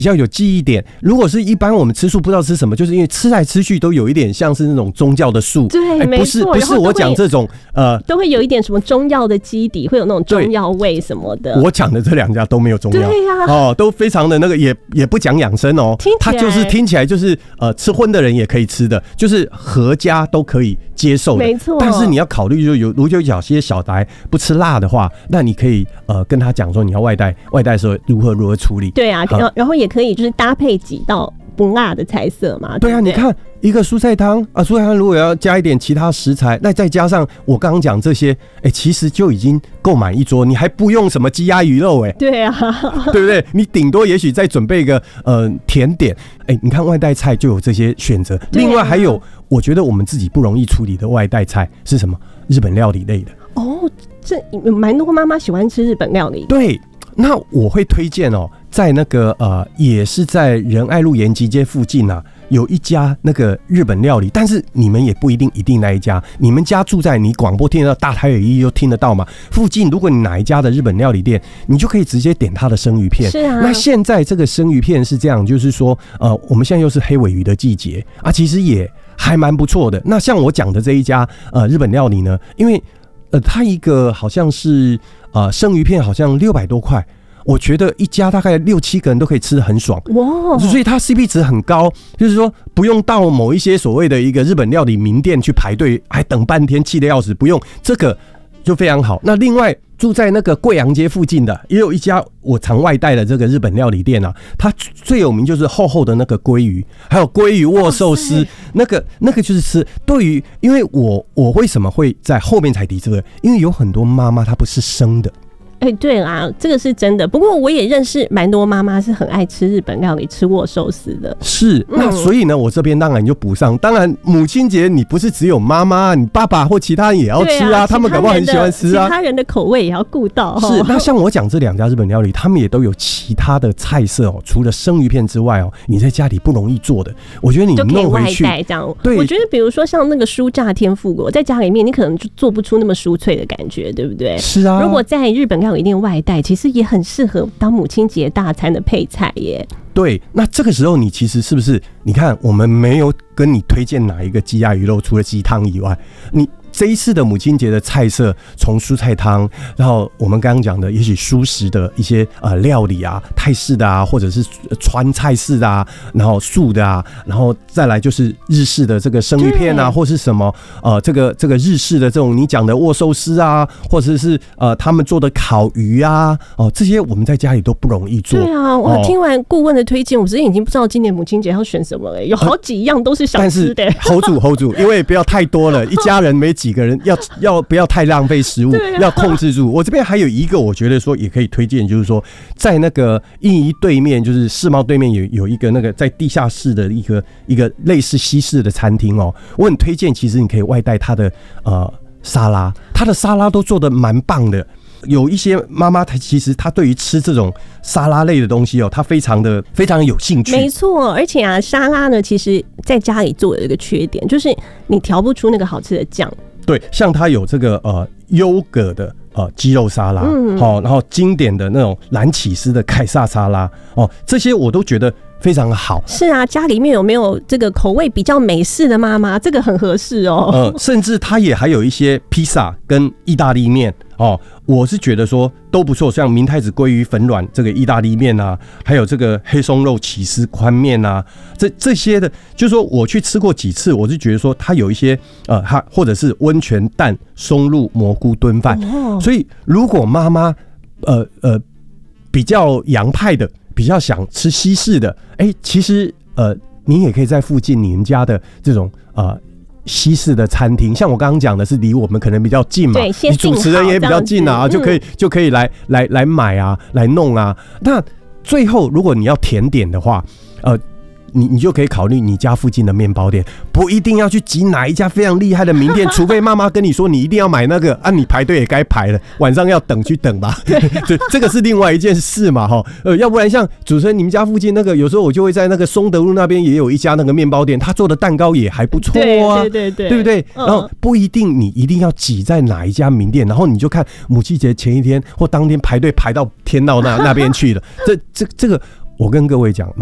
较有记忆点。如果是一般我们吃素不知道吃什么，就是因为吃来吃去都有一点像是那种宗教的素。 对，没错， 不是我讲这种都会有一点什么中药的基底，会有那种中药味什么的。 我讲的这2家都没有中药， 对呀， 都非常的那个也不讲养生哦，它就是听起来就是吃荤的人也可以吃的，就是合家都可以接受的， 没错。 但是你要考虑，就如果有些小孩不吃辣的话，那你可以跟他讲说你要外带的时候如何处理。 对啊，然后也可以就是搭配几道不辣的菜色嘛。 对啊，你看一个蔬菜汤啊，蔬菜汤如果要加一点其他食材，那再加上我刚刚讲这些，其实就已经够满一桌，你还不用什么鸡鸭鱼肉， 对啊， 对不对？你顶多也许再准备一个甜点，你看外带菜就有这些选择。另外还有，我觉得我们自己不容易处理的外带菜是什么？日本料理类的。哦， 这蛮多妈妈喜欢吃日本料理。 对，那我会推荐在那个也是在仁爱路延吉街附近啊，有一家那个日本料理，但是你们也不一定那一家，你们家住在你广播听得到大台北1就听得到嘛，附近如果你哪一家的日本料理店，你就可以直接点它的生鱼片。 是啊， 那现在这个生鱼片是这样，就是说我们现在又是黑鮪鱼的季节啊，其实也还蛮不错的。那像我讲的这一家日本料理呢，因为它一个好像是生鱼片好像600多块，我觉得一家大概6、7个人都可以吃得很爽哇，所以它 CP 值很高，就是说不用到某一些所谓的一个日本料理名店去排队，还等半天气得要死，不用，这个就非常好。那另外住在那个贵阳街附近的也有一家我常外带的这个日本料理店啊，它最有名就是厚厚的那个鲑鱼，还有鲑鱼握寿司，那个就是吃。对于因为我为什么会在后面才提这个？因为有很多妈妈她不是生的。 对啦，这个是真的。不过我也认识蛮多妈妈是很爱吃日本料理、吃握寿司的。 是，那所以呢，我这边当然就补上。当然，母亲节你不是只有妈妈，你爸爸或其他人也要吃啊，他们搞不好很喜欢吃啊。 其他人的口味也要顾到。 是，那像我讲这2家日本料理，他们也都有其他的菜色除了生鱼片之外你在家里不容易做的，我觉得你弄回去就可以外带这样。 对， 我觉得比如说像那个酥炸天妇罗，在家里面你可能就做不出那么酥脆的感觉，对不对？ 是啊。 如果在日本料理店外带，其实也很适合当母亲节大餐的配菜耶。 对，那这个时候你其实是不是？你看，我们没有跟你推荐哪一个鸡鸭鱼肉，除了鸡汤以外，你这一次的母亲节的菜色，从蔬菜汤，然后我们刚刚讲的，也许蔬食的一些料理啊，泰式的啊，或者是川菜式的啊，然后素的啊，然后再来就是日式的这个生鱼片啊，或是什么这个日式的这种你讲的握寿司啊，或者是他们做的烤鱼啊，这些我们在家里都不容易做。 对啊，我听完顾问的推荐，我之前已经不知道今年母亲节要选什么了，有好几样都是想吃的。 hold 住，因为不要太多了，一家人没几个人，要不要太浪费食物，要控制住。我这边还有一个，我觉得说也可以推荐，就是说在那个印尼对面，就是世贸对面有一个那个在地下室的一个类似西式的餐厅我很推荐。其实你可以外带它的沙拉，它的沙拉都做得蛮棒的。有一些妈妈，其实她对于吃这种沙拉类的东西她非常的有兴趣。 没错，而且沙拉呢，其实在家里做的一个缺点就是你调不出那个好吃的酱。 对，像它有这个优格的鸡肉沙拉，然后经典的那种蓝起司的凯撒沙拉，这些我都觉得非常好。 是啊，家里面有没有这个口味比较美式的妈妈，这个很合适甚至它也还有一些披萨跟意大利面我是觉得说都不错，像明太子鲑鱼粉卵这个意大利面啊，还有这个黑松肉起司宽面啊，这些的，就是说我去吃过几次，我是觉得说它有一些它或者是温泉蛋松露蘑菇炖饭，所以如果妈妈比较洋派的，比较想吃西式的，其实你也可以在附近你们家的这种西式的餐厅，像我刚刚讲的是离我们可能比较近嘛，你主持人也比较近啊，就可以来买啊，来弄啊。那最后如果你要甜点的话，你就可以考虑你家附近的面包店，不一定要去挤哪一家非常厉害的名店，除非妈妈跟你说你一定要买那个你排队也该排了，晚上要等去等吧。这个是另外一件事嘛要不然像主持人你们家附近那个，有时候我就会在那个松德路那边也有一家那个面包店，他做的蛋糕也还不错啊，对不对？然后不一定你一定要挤在哪一家名店，然后你就看母亲节前一天或当天排队排到天到那边去了，这个。 我跟各位讲，